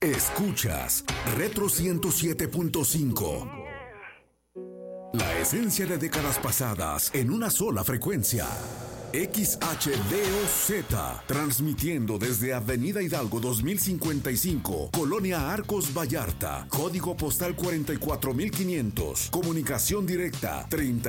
Escuchas Retro 107.5. La esencia de décadas pasadas en una sola frecuencia. XHDOZ, transmitiendo desde Avenida Hidalgo 2055, Colonia Arcos Vallarta, código postal 44500, comunicación directa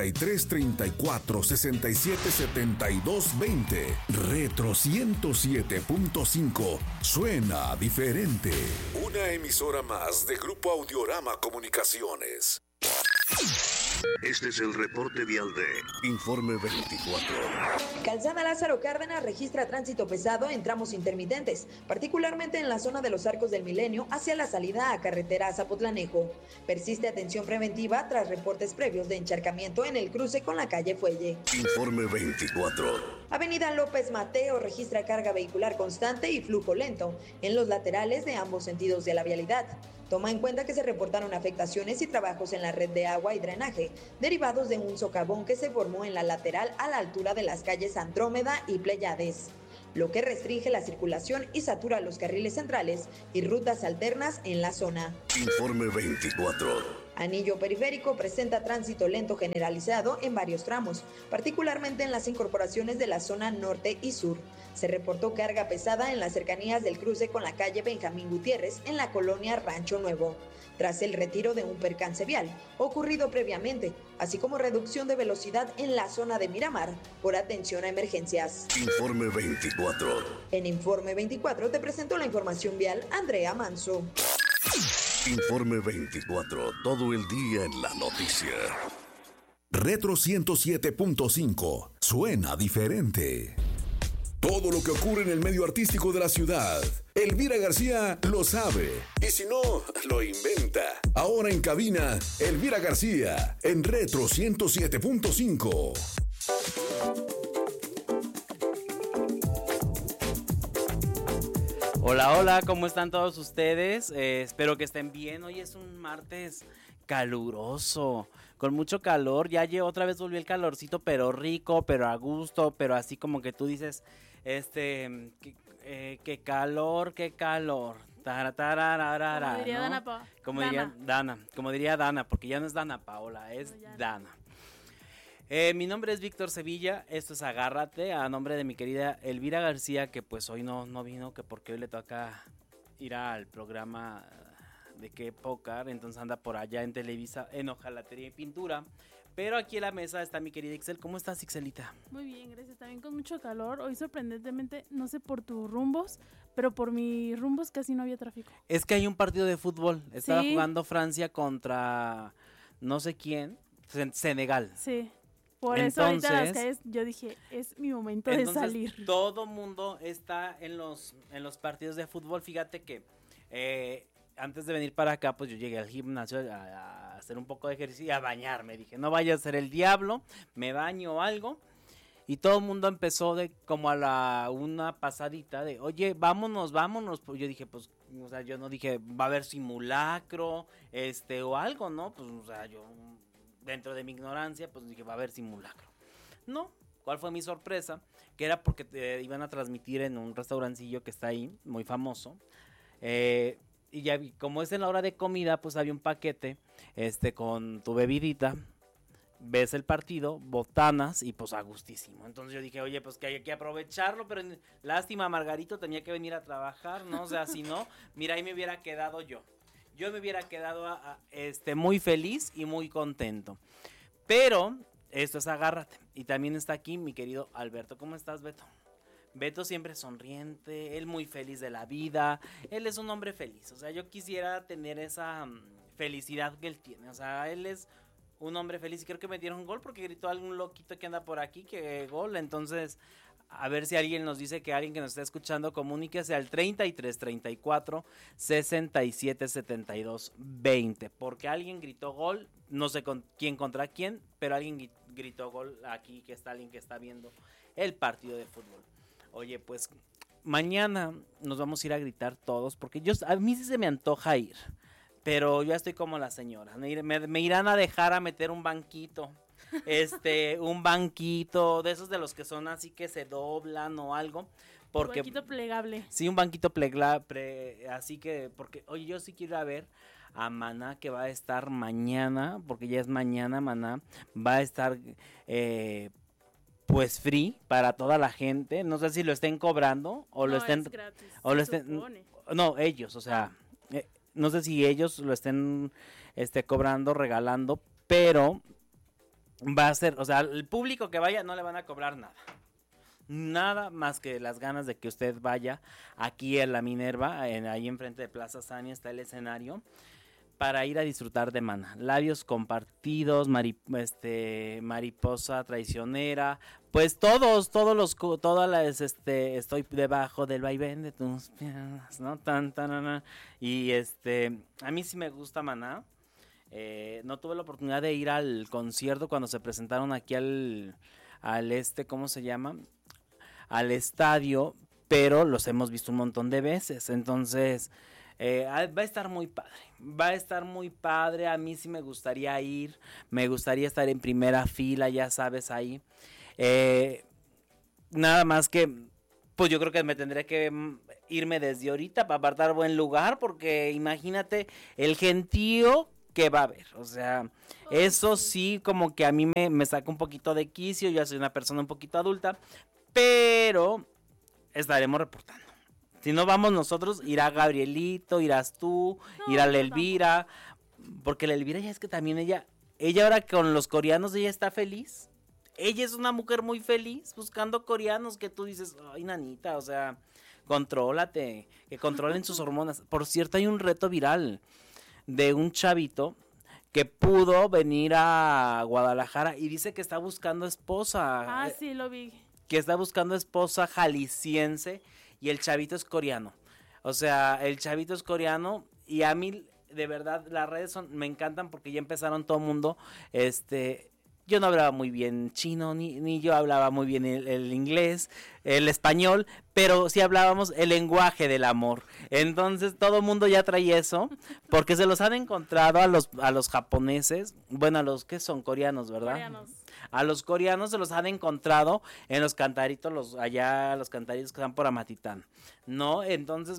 3334-677220, Retro 107.5, suena diferente. Una emisora más de Grupo Audiorama Comunicaciones. Este es el reporte vial de Informe 24. Calzada Lázaro Cárdenas registra tránsito pesado en tramos intermitentes, particularmente en la zona de los Arcos del Milenio hacia la salida a carretera Zapotlanejo. Persiste atención preventiva tras reportes previos de encharcamiento en el cruce con la calle Fuelle. Informe 24. Avenida López Mateo registra carga vehicular constante y flujo lento en los laterales de ambos sentidos de la vialidad. Toma en cuenta que se reportaron afectaciones y trabajos en la red de agua y drenaje, derivados de un socavón que se formó en la lateral a la altura de las calles Andrómeda y Pleiades, lo que restringe la circulación y satura los carriles centrales y rutas alternas en la zona. Informe 24. Anillo Periférico presenta tránsito lento generalizado en varios tramos, particularmente en las incorporaciones de la zona norte y sur. Se reportó carga pesada en las cercanías del cruce con la calle Benjamín Gutiérrez en la colonia Rancho Nuevo, tras el retiro de un percance vial ocurrido previamente, así como reducción de velocidad en la zona de Miramar por atención a emergencias. Informe 24. En Informe 24 te presentó la información vial Andrea Manso. Informe 24, todo el día en la noticia. Retro 107.5, suena diferente. Todo lo que ocurre en el medio artístico de la ciudad, Elvira García lo sabe. Y si no, lo inventa. Ahora en cabina, Elvira García, en Retro 107.5. Hola, hola, ¿cómo están todos ustedes? Espero que estén bien. Hoy es un martes caluroso, con mucho calor. Ya otra vez volvió el calorcito, pero rico, pero a gusto, pero así como que tú dices, qué calor, qué calor. Como diría ¿no? Dana, Como diría Dana, porque ya no es Dana Paola, es Dana. Mi nombre es Víctor Sevilla, esto es Agárrate, a nombre de mi querida Elvira García, que pues hoy no vino, que porque hoy le toca ir al programa de Qué Pócar, entonces anda por allá en Televisa, en hojalatería y pintura, pero aquí en la mesa está mi querida Ixel. ¿Cómo estás, Ixelita? Muy bien, gracias, también con mucho calor, hoy sorprendentemente, no sé por tus rumbos, pero por mis rumbos casi no había tráfico. Es que hay un partido de fútbol, estaba Sí. jugando Francia contra no sé quién, Senegal. Sí. Por eso ahorita las calles yo dije, es mi momento de salir. Todo mundo está en los partidos de fútbol. Fíjate que antes de venir para acá, pues yo llegué al gimnasio a hacer un poco de ejercicio y a bañarme. Dije, no vaya a ser el diablo, me baño o algo. Y todo el mundo empezó de como a una pasadita de, oye, vámonos. Pues yo dije, pues, o sea, yo no dije, va a haber simulacro, o algo, ¿no? Pues, o sea, yo dentro de mi ignorancia, pues dije, va a haber simulacro. No, ¿cuál fue mi sorpresa? Que era porque iban a transmitir en un restaurancillo que está ahí, muy famoso. Y ya vi, como es en la hora de comida, pues había un paquete, con tu bebidita, ves el partido, botanas y pues a gustísimo. Entonces yo dije, oye, pues que hay que aprovecharlo, pero lástima, Margarito tenía que venir a trabajar, ¿no? O sea, si no, mira, ahí me hubiera quedado yo. Yo me hubiera quedado muy feliz y muy contento. Pero esto es Agárrate. Y también está aquí mi querido Alberto. ¿Cómo estás, Beto? Beto siempre sonriente, él muy feliz de la vida. Él es un hombre feliz. O sea, yo quisiera tener esa felicidad que él tiene. O sea, él es un hombre feliz. Y creo que metieron un gol porque gritó algún loquito que anda por aquí que gol. Entonces, a ver si alguien nos dice, que alguien que nos está escuchando, comuníquese al 33 34 67 72 20, porque alguien gritó gol, no sé quién contra quién, pero alguien gritó gol aquí, que está alguien que está viendo el partido de fútbol. Oye, pues mañana nos vamos a ir a gritar todos, porque a mí sí se me antoja ir, pero yo estoy como la señora, me irán a dejar a meter un banquito. Un banquito de esos de los que son así que se doblan o algo, Porque, un banquito plegable. Sí, un banquito plegable, así que, porque, oye, yo sí quiero ir a ver a Maná, que va a estar mañana, porque ya es mañana Maná, va a estar, pues, free para toda la gente. No sé si lo estén cobrando o lo estén... Es gratis, o lo se estén... supone. No, ellos, o sea, no sé si ellos lo estén cobrando, regalando, pero va a ser, o sea, el público que vaya no le van a cobrar nada. Nada más que las ganas de que usted vaya aquí en la Minerva, ahí enfrente de Plaza Sania está el escenario, para ir a disfrutar de Maná. Labios compartidos, mariposa traicionera, pues todas las, estoy debajo del vaivén de tus piernas, ¿no? Y a mí sí me gusta Maná. No tuve la oportunidad de ir al concierto cuando se presentaron aquí al ¿cómo se llama? Al estadio, pero los hemos visto un montón de veces, entonces va a estar muy padre, a mí sí me gustaría ir, me gustaría estar en primera fila, ya sabes, ahí, nada más que, pues yo creo que me tendré que irme desde ahorita para apartar buen lugar, porque imagínate el gentío que va a haber, o sea, eso sí como que a mí me saca un poquito de quicio, yo soy una persona un poquito adulta, pero estaremos reportando. Si no vamos nosotros, irá Gabrielito, irás tú, irá la Elvira, porque la Elvira ya es que también ella ahora con los coreanos, ella está feliz. Ella es una mujer muy feliz buscando coreanos que tú dices, ay, nanita, o sea, contrólate, que controlen sus hormonas. Por cierto, hay un reto viral de un chavito que pudo venir a Guadalajara y dice que está buscando esposa. Ah, sí, lo vi. Que está buscando esposa jalisciense y el chavito es coreano. O sea, el chavito es coreano y a mí, de verdad, las redes me encantan porque ya empezaron todo el mundo, yo no hablaba muy bien chino, ni yo hablaba muy bien el inglés, el español, pero sí hablábamos el lenguaje del amor. Entonces todo el mundo ya trae eso, porque se los han encontrado a los japoneses, bueno, a los que son coreanos, ¿verdad? Coreanos. A los coreanos se los han encontrado en los cantaritos, los cantaritos que están por Amatitán, ¿no? Entonces,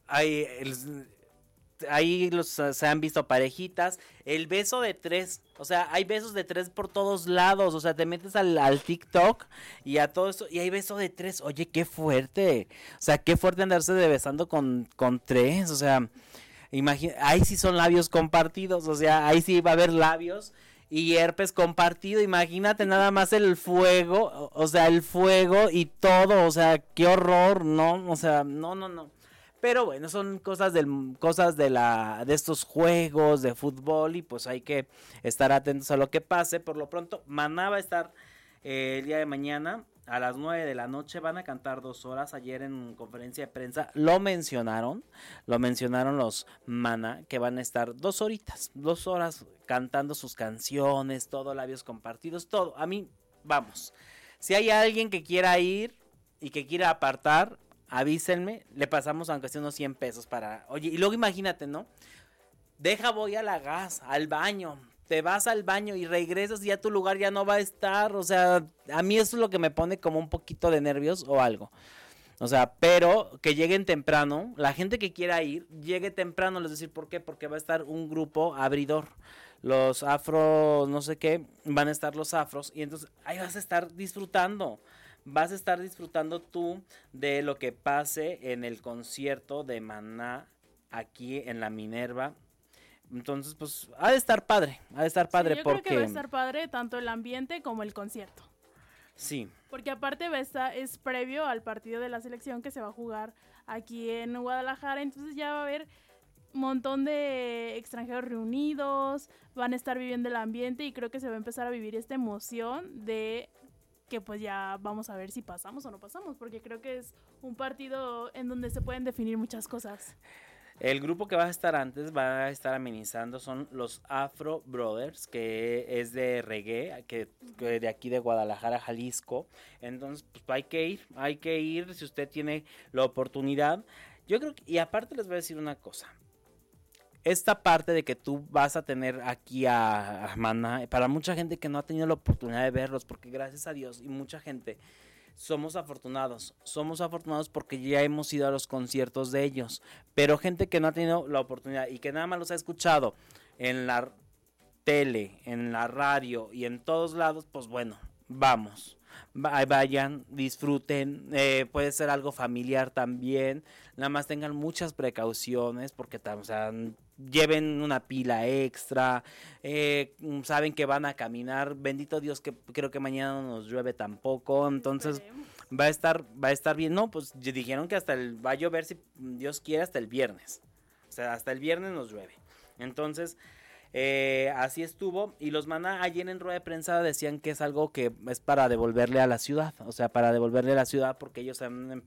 ahí se han visto parejitas, el beso de 3, o sea, hay besos de 3 por todos lados, o sea, te metes al TikTok y a todo esto, y hay beso de 3, oye, qué fuerte, o sea, qué fuerte andarse besando con 3, o sea, ahí sí son labios compartidos, o sea, ahí sí va a haber labios y herpes compartido, imagínate nada más el fuego, o sea, el fuego y todo, o sea, qué horror, ¿no? O sea, no. Pero bueno, son cosas de estos juegos de fútbol y pues hay que estar atentos a lo que pase. Por lo pronto, Maná va a estar el día de mañana a las 9 de la noche, van a cantar 2 horas. Ayer en conferencia de prensa lo mencionaron los Maná, que van a estar 2 horas cantando sus canciones, todo, labios compartidos, todo. A mí, vamos, si hay alguien que quiera ir y que quiera apartar, avísenme, le pasamos aunque sea unos 100 pesos para, oye, y luego imagínate, ¿no? Voy a la gas, al baño, te vas al baño y regresas y ya tu lugar ya no va a estar, o sea, a mí eso es lo que me pone como un poquito de nervios o algo, o sea, pero que lleguen temprano, la gente que quiera ir, llegue temprano, les decir, ¿por qué? Porque va a estar un grupo abridor, los afros, no sé qué, van a estar los afros, y entonces ahí vas a estar disfrutando tú de lo que pase en el concierto de Maná aquí en la Minerva. Entonces, pues, ha de estar padre, Sí, yo porque... creo que va a estar padre tanto el ambiente como el concierto. Sí. Porque aparte es previo al partido de la selección que se va a jugar aquí en Guadalajara, entonces ya va a haber un montón de extranjeros reunidos, van a estar viviendo el ambiente y creo que se va a empezar a vivir esta emoción de que pues ya vamos a ver si pasamos o no pasamos, porque creo que es un partido en donde se pueden definir muchas cosas. El grupo que va a estar amenizando son los Afro Brothers, que es de reggae, que de aquí de Guadalajara, Jalisco. Entonces, pues hay que ir si usted tiene la oportunidad. Yo creo que, y aparte les voy a decir una cosa. Esta parte de que tú vas a tener aquí a Maná, para mucha gente que no ha tenido la oportunidad de verlos, porque gracias a Dios y mucha gente somos afortunados porque ya hemos ido a los conciertos de ellos, pero gente que no ha tenido la oportunidad y que nada más los ha escuchado en la tele, en la radio y en todos lados, pues bueno, vamos. Vayan, disfruten, puede ser algo familiar también, nada más tengan muchas precauciones porque o sea, lleven una pila extra, saben que van a caminar, bendito Dios que creo que mañana no nos llueve tampoco, entonces va a estar bien, no, pues dijeron que va a llover si Dios quiere hasta el viernes, o sea, hasta el viernes nos llueve, entonces... así estuvo, y los Maná ayer en rueda de prensa decían que es algo que es para devolverle a la ciudad, o sea, para devolverle a la ciudad porque ellos han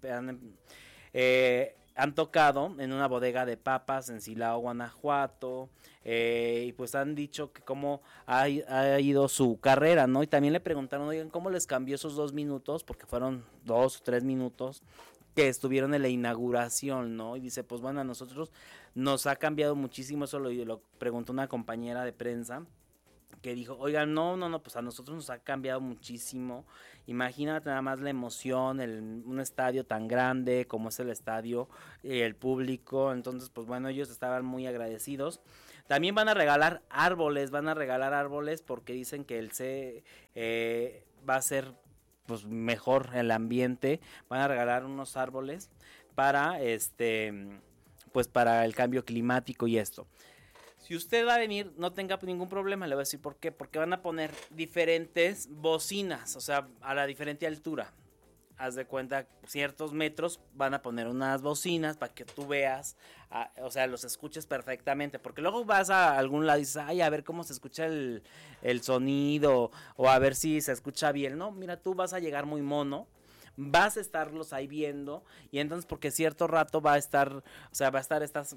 tocado en una bodega de papas en Silao, Guanajuato, y pues han dicho que cómo ha ido su carrera, ¿no? Y también le preguntaron, oigan, ¿cómo les cambió esos 2 minutos? Porque fueron 2 o 3 minutos que estuvieron en la inauguración, ¿no? Y dice, pues bueno, a nosotros nos ha cambiado muchísimo, eso lo preguntó una compañera de prensa, que dijo, oigan, no, pues a nosotros nos ha cambiado muchísimo, imagínate nada más la emoción, un estadio tan grande como es el estadio, el público, entonces pues bueno, ellos estaban muy agradecidos. También van a regalar árboles porque dicen que va a ser pues mejor el ambiente, van a regalar unos árboles para pues para el cambio climático y esto. Si usted va a venir, no tenga ningún problema, le voy a decir por qué, porque van a poner diferentes bocinas, o sea, a la diferente altura. Haz de cuenta, ciertos metros van a poner unas bocinas para que tú veas, o sea, los escuches perfectamente, porque luego vas a algún lado y dices, ay, a ver cómo se escucha el sonido, o a ver si se escucha bien. No, mira, tú vas a llegar muy mono, vas a estarlos ahí viendo, y entonces porque cierto rato va a estar estas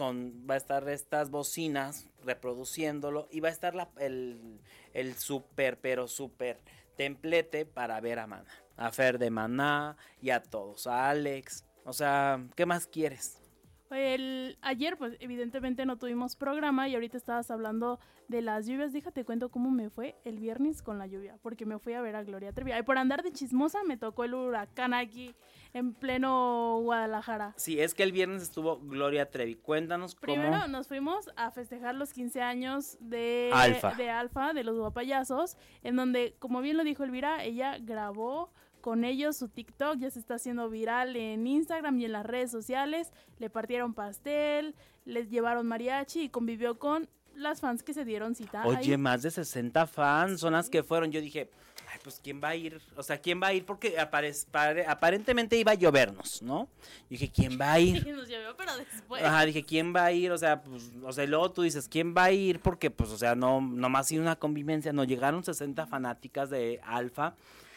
bocinas reproduciéndolo, y va a estar el súper templete para ver a Maná, a Fer de Maná y a todos, a Alex, o sea, ¿qué más quieres? Ayer pues evidentemente no tuvimos programa y ahorita estabas hablando de las lluvias, déjate cuento cómo me fue el viernes con la lluvia, porque me fui a ver a Gloria Trevi, y por andar de chismosa me tocó el huracán aquí en pleno Guadalajara. Sí, es que el viernes estuvo Gloria Trevi, cuéntanos cómo. Primero nos fuimos a festejar los 15 años de Alfa, de los Guapayazos, en donde, como bien lo dijo Elvira, ella grabó con ellos su TikTok, ya se está haciendo viral en Instagram y en las redes sociales, le partieron pastel, les llevaron mariachi y convivió con las fans que se dieron cita. Oye, ahí. Más de 60 fans son las que fueron. Yo dije, ay, pues ¿quién va a ir? O sea, ¿quién va a ir? Porque aparentemente iba a llovernos, ¿no? Yo dije, ¿quién va a ir? Nos llovió, pero después. Ajá, dije, ¿quién va a ir? O sea, pues, y luego tú dices, ¿quién va a ir? Porque, pues, o sea, no más sido una convivencia. No, llegaron 60 fanáticas de Alfa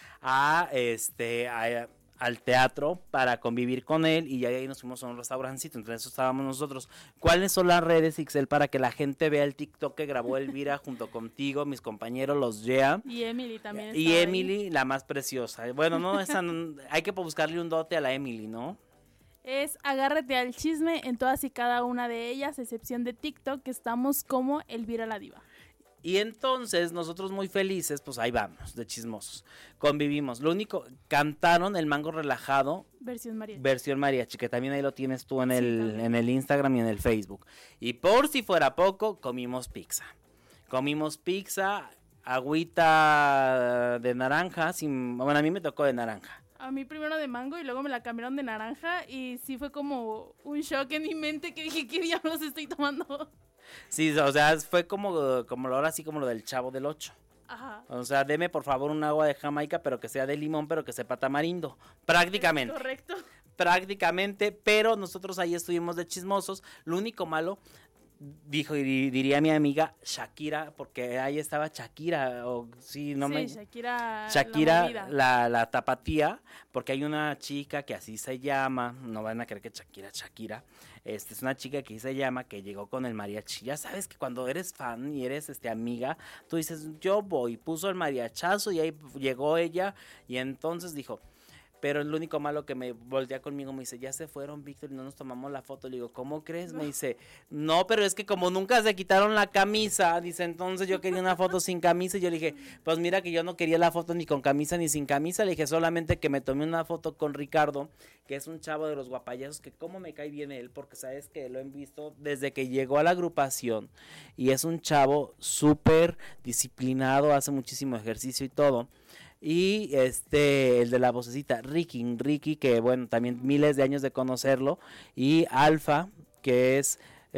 al teatro para convivir con él, y ahí nos fuimos a un restaurancito, entre eso estábamos nosotros. ¿Cuáles son las redes, Ixel, para que la gente vea el TikTok que grabó Elvira junto contigo, mis compañeros, los Yea? Y Emily también. Y Emily, ahí, la más preciosa. Bueno, no, hay que buscarle un dote a la Emily, ¿no? Es agárrate al chisme en todas y cada una de ellas, excepción de TikTok, que estamos como Elvira la Diva. Y entonces nosotros muy felices, pues ahí vamos, de chismosos, convivimos. Lo único, cantaron el Mango Relajado. Versión mariachi, que también ahí lo tienes tú en el Instagram y en el Facebook. Y por si fuera poco, comimos pizza, agüita de naranja, bueno, a mí me tocó de naranja. A mí primero de mango y luego me la cambiaron de naranja, y sí fue como un shock en mi mente, que dije, ¿qué diablos estoy tomando? Sí, o sea, fue como ahora sí como lo del Chavo del 8. Ajá. O sea, deme por favor un agua de Jamaica, pero que sea de limón, pero que sepa tamarindo. Prácticamente. Correcto. Prácticamente, pero nosotros ahí estuvimos de chismosos. Lo único malo, dijo y diría mi amiga Shakira, porque ahí estaba Shakira, Shakira la tapatía, porque hay una chica que así se llama, no van a creer que Shakira, es una chica que se llama, que llegó con el mariachi. Ya sabes que cuando eres fan y eres amiga, tú dices, yo voy, puso el mariachazo y ahí llegó ella, y entonces dijo, pero el único malo que me voltea conmigo, me dice, ya se fueron, Víctor, y no nos tomamos la foto. Le digo, ¿cómo crees? Me dice, no, pero es que como nunca se quitaron la camisa, dice, entonces yo quería una foto sin camisa. Y yo le dije, pues mira que yo no quería la foto ni con camisa ni sin camisa. Le dije, solamente que me tomé una foto con Ricardo, que es un chavo de los Guapayazos, que cómo me cae bien él, porque sabes que lo he visto desde que llegó a la agrupación, y es un chavo súper disciplinado, hace muchísimo ejercicio y todo. Y el de la vocecita, Ricky, que bueno, también miles de años de conocerlo. Y Alfa, que es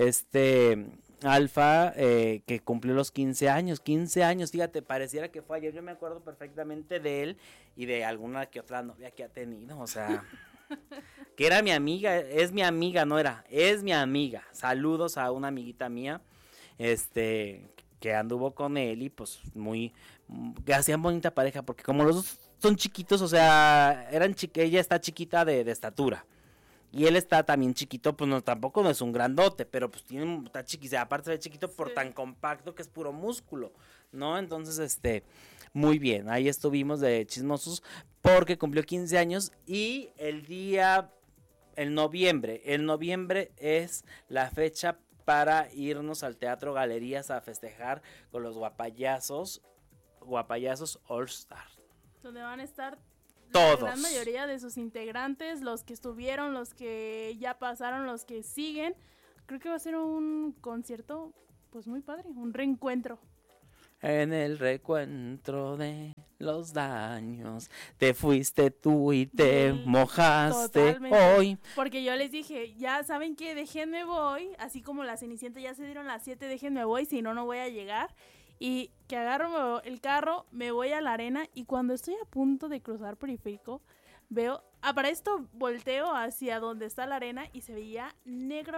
Alfa, que cumplió los 15 años, fíjate, pareciera que fue ayer. Yo me acuerdo perfectamente de él y de alguna que otra novia que ha tenido, o sea, que era mi amiga, es mi amiga, es mi amiga. Saludos a una amiguita mía, que anduvo con él y pues que hacían bonita pareja, porque como los dos son chiquitos, o sea, ella está chiquita de estatura, y él está también chiquito, pues tampoco no es un grandote, pero pues está chiquito, aparte de chiquito por tan compacto que es puro músculo, ¿no? Entonces, muy bien, ahí estuvimos de chismosos, porque cumplió 15 años, y el noviembre es la fecha para irnos al Teatro Galerías a festejar con los Guapayazos All Star. Donde van a estar todos. La gran mayoría de sus integrantes, los que estuvieron, los que ya pasaron, los que siguen. Creo que va a ser un concierto pues muy padre, un reencuentro. En el recuentro de los daños, te fuiste tú y te mojaste. Totalmente. Hoy. Porque yo les dije, ya saben que déjenme voy, así como la Cenicienta ya se dieron las 7, déjenme voy, si no, no voy a llegar. Y que agarro el carro, me voy a la arena, y cuando estoy a punto de cruzar Periférico, veo, para esto volteo hacia donde está la arena y se veía negro,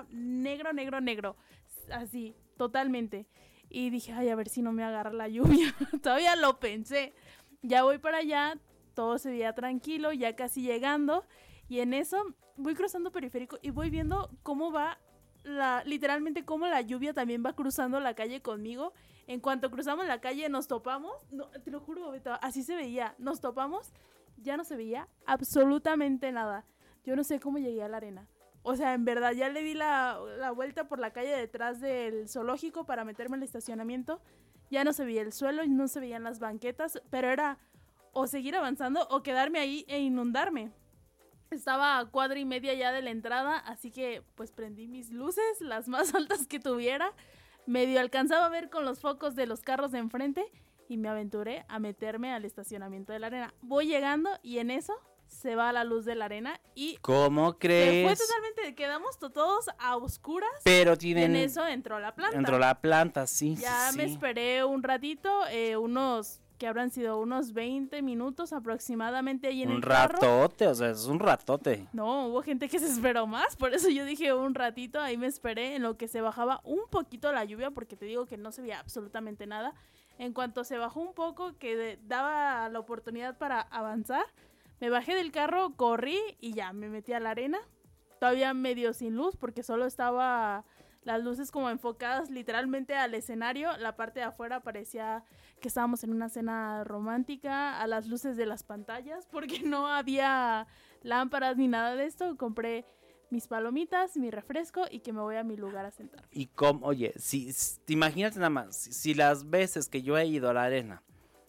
así, totalmente. Y dije, ay, a ver si no me agarra la lluvia. Todavía lo pensé. Ya voy para allá, todo se veía tranquilo, ya casi llegando. Y en eso voy cruzando Periférico y voy viendo cómo va, literalmente cómo la lluvia también va cruzando la calle conmigo. En cuanto cruzamos la calle nos topamos. No, te lo juro, Beto, así se veía. Nos topamos, ya no se veía absolutamente nada. Yo no sé cómo llegué a la arena. O sea, en verdad, ya le di la vuelta por la calle detrás del zoológico para meterme al estacionamiento. Ya no se veía el suelo y no se veían las banquetas, pero era o seguir avanzando o quedarme ahí e inundarme. Estaba a cuadra y media ya de la entrada, así que pues prendí mis luces, las más altas que tuviera. Medio alcanzaba a ver con los focos de los carros de enfrente y me aventuré a meterme al estacionamiento de la arena. Voy llegando y en eso se va la luz de la arena y... ¿Cómo crees? Se fue totalmente, quedamos todos a oscuras. Pero y en eso entró la planta. Entró la planta, sí. Ya me esperé un ratito, que habrán sido unos 20 minutos aproximadamente ahí en el carro. Un ratote, o sea, es un ratote. No, hubo gente que se esperó más, por eso yo dije un ratito, ahí me esperé en lo que se bajaba un poquito la lluvia, porque te digo que no se veía absolutamente nada. En cuanto se bajó un poco, que daba la oportunidad para avanzar, me bajé del carro, corrí y ya, me metí a la arena. Todavía medio sin luz, porque solo estaba las luces como enfocadas literalmente al escenario. La parte de afuera parecía que estábamos en una cena romántica, a las luces de las pantallas, porque no había lámparas ni nada de esto. Compré mis palomitas, mi refresco y que me voy a mi lugar a sentar. Y oye, imagínate nada más, si las veces que yo he ido a la arena,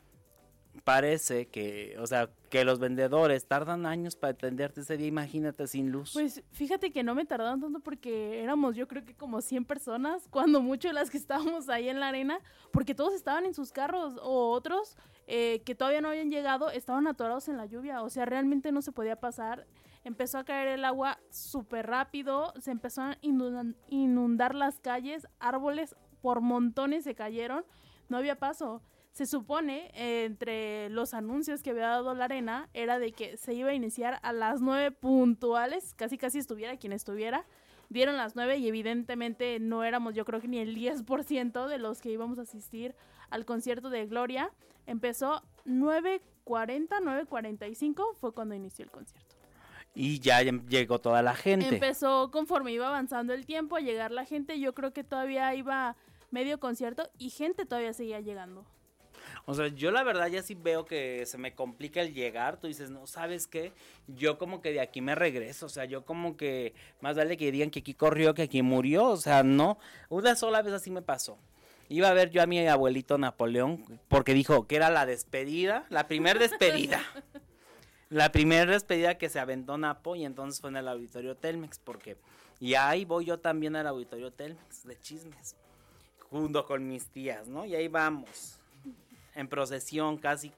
parece que, o sea, que los vendedores tardan años para atenderte ese día, imagínate sin luz. Pues fíjate que no me tardaron tanto porque éramos yo creo que como 100 personas, cuando mucho las que estábamos ahí en la arena, porque todos estaban en sus carros o otros que todavía no habían llegado, estaban atorados en la lluvia, o sea, realmente no se podía pasar. Empezó a caer el agua súper rápido, se empezó a inundar las calles, árboles por montones se cayeron, no había paso. Se supone, entre los anuncios que había dado la arena, era de que se iba a iniciar a las 9 puntuales, casi estuviera quien estuviera. Dieron las 9 y evidentemente no éramos, yo creo que ni el 10% de los que íbamos a asistir al concierto de Gloria. Empezó 9:40, 9:45 fue cuando inició el concierto. Y ya llegó toda la gente. Empezó conforme iba avanzando el tiempo a llegar la gente. Yo creo que todavía iba medio concierto y gente todavía seguía llegando. O sea, yo la verdad ya sí veo que se me complica el llegar. Tú dices, no, ¿sabes qué? Yo como que de aquí me regreso. O sea, yo como que más vale que digan que aquí corrió, que aquí murió. O sea, no. Una sola vez así me pasó. Iba a ver yo a mi abuelito Napoleón porque dijo que era la despedida, la primera despedida. La primera despedida que se aventó Napo y entonces fue en el Auditorio Telmex porque... Y ahí voy yo también al Auditorio Telmex de chismes. Junto con mis tías, ¿no? Y ahí vamos. En procesión, casi.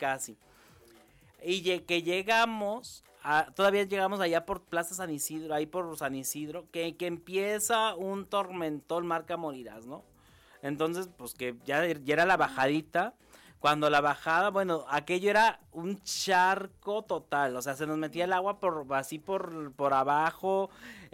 Y que llegamos, todavía llegamos allá por Plaza San Isidro, ahí por San Isidro, que empieza un tormentón marca morirás, ¿no? Entonces, pues que ya era la bajadita. Cuando la bajada, bueno, aquello era un charco total, o sea, se nos metía el agua por abajo,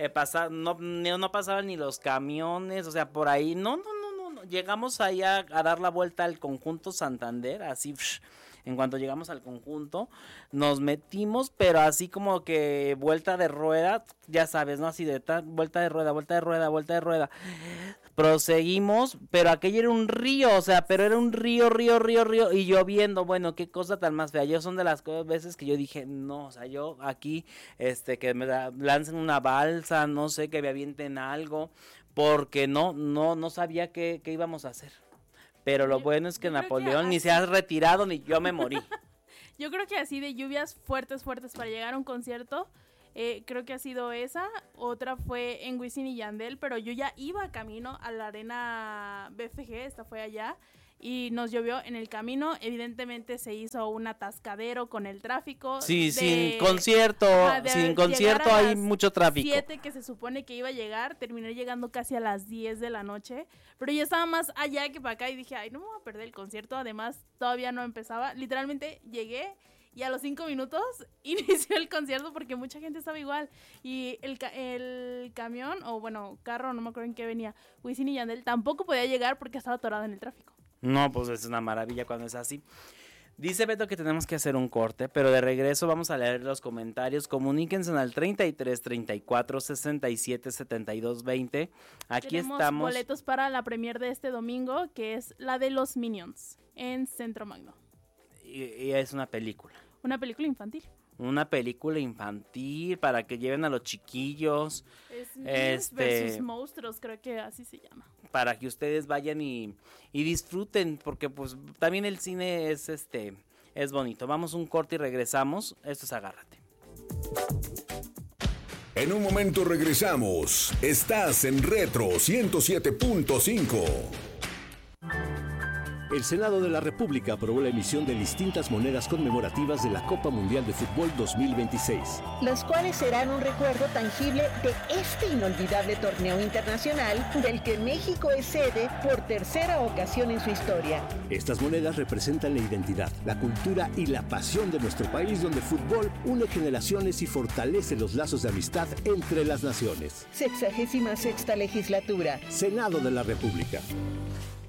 no pasaban ni los camiones, o sea, por ahí, no. Llegamos ahí a dar la vuelta al conjunto Santander, así, en cuanto llegamos al conjunto, nos metimos, pero así como que vuelta de rueda, ya sabes, ¿no? Así de vuelta de rueda. Proseguimos, pero aquello era un río, o sea, pero era un río, y lloviendo, bueno, qué cosa tan más fea. Yo son de las veces que yo dije, no, o sea, yo aquí, que me lancen una balsa, no sé, que me avienten algo, porque no sabía qué íbamos a hacer. Pero lo bueno es que Napoleón ni se ha retirado, ni yo me morí. Yo creo que así de lluvias fuertes para llegar a un concierto, creo que ha sido esa. Otra fue en Wisin y Yandel, pero yo ya iba camino a la arena BFG, esta fue allá, y nos llovió en el camino. Evidentemente se hizo un atascadero con el tráfico. Sí, sin concierto hay mucho tráfico. 7 que se supone que iba a llegar, terminé llegando casi a las 10 de la noche, pero yo estaba más allá que para acá y dije, ay, no me voy a perder el concierto, además todavía no empezaba. Literalmente llegué y a los 5 minutos inició el concierto porque mucha gente estaba igual. Y el camión, o bueno, carro, no me acuerdo en qué venía, Wisin y Yandel, tampoco podía llegar porque estaba atorado en el tráfico. No, pues es una maravilla cuando es así. Dice Beto que tenemos que hacer un corte, pero de regreso vamos a leer los comentarios. Comuníquense al 33 34 67 72 20. Aquí tenemos estamos. Boletos para la premier de este domingo, que es la de los Minions en Centro Magno. Y es una película. Una película infantil. Una película infantil para que lleven a los chiquillos. Es Minions versus Monstruos, creo que así se llama. Para que ustedes vayan y disfruten, porque pues también el cine es bonito. Vamos un corte y regresamos. Esto es Agárrate. En un momento regresamos. Estás en Retro 107.5. El Senado de la República aprobó la emisión de distintas monedas conmemorativas de la Copa Mundial de Fútbol 2026. Las cuales serán un recuerdo tangible de este inolvidable torneo internacional del que México es sede por tercera ocasión en su historia. Estas monedas representan la identidad, la cultura y la pasión de nuestro país, donde el fútbol une generaciones y fortalece los lazos de amistad entre las naciones. 66ª legislatura. Senado de la República.